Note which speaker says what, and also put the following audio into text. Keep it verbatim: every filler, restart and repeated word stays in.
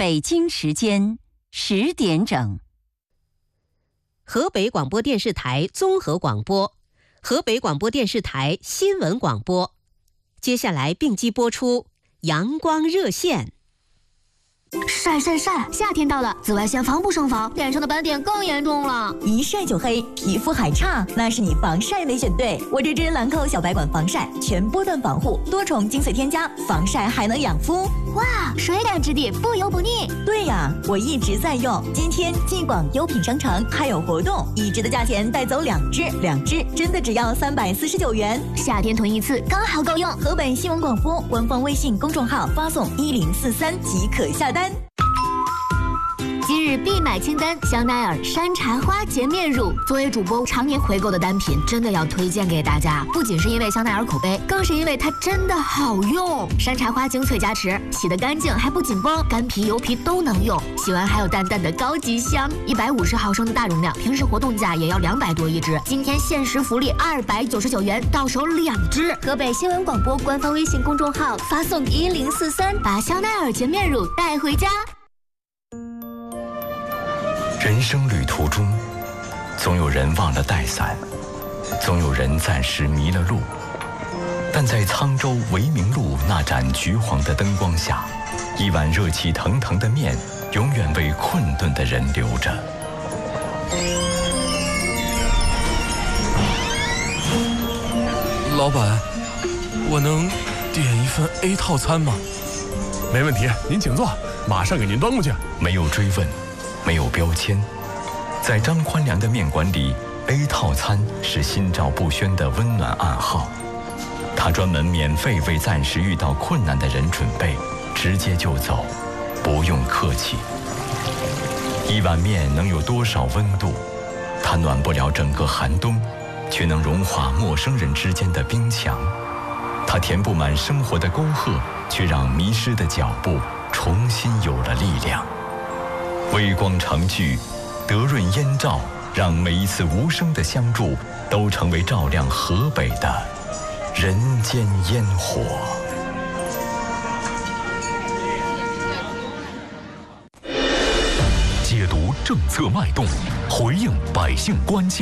Speaker 1: 北京时间十点整。
Speaker 2: 河北广播电视台综合广播，河北广播电视台新闻广播。接下来并机播出阳光热线。
Speaker 3: 晒晒晒！夏天到了，紫外线防不胜防，脸上的斑点更严重了。
Speaker 4: 一晒就黑，皮肤还差，那是你防晒没选对。我这支兰蔻小白管防晒，全波段防护，多重精粹添加，防晒还能养肤。
Speaker 3: 哇，水感质地，不油不腻。
Speaker 4: 对呀，我一直在用。今天进广优品商城还有活动，一支的价钱带走两支，两支真的只要三百四十九元。
Speaker 3: 夏天囤一次刚好够用。
Speaker 4: 河北新闻广播官方微信公众号发送一零四三即可下单。
Speaker 3: 今日必买清单：香奈儿山茶花洁面乳。作为主播常年回购的单品，真的要推荐给大家。不仅是因为香奈儿口碑，更是因为它真的好用。山茶花精粹加持，洗得干净还不紧绷，干皮油皮都能用。洗完还有淡淡的高级香。一百五十毫升的大容量，平时活动价也要两百多一支。今天限时福利二百九十九元，到手两支。河北新闻广播官方微信公众号发送一零四三，把香奈儿洁面乳带回家。
Speaker 5: 人生旅途中，总有人忘了带伞，总有人暂时迷了路，但在沧州维明路那盏橘黄的灯光下，一碗热气腾腾的面永远为困顿的人留着。
Speaker 6: 老板，我能点一份 A 套餐吗？
Speaker 7: 没问题，您请坐，马上给您端过去。
Speaker 5: 没有追问，没有标签，在张宽良的面馆里 ，A 套餐是心照不宣的温暖暗号。他专门免费为暂时遇到困难的人准备，直接就走，不用客气。一碗面能有多少温度？它暖不了整个寒冬，却能融化陌生人之间的冰墙。它填不满生活的沟壑，却让迷失的脚步重新有了力量。微光长聚，德润烟照，让每一次无声的相助都成为照亮河北的人间烟火。
Speaker 8: 解读政策脉动，回应百姓关切。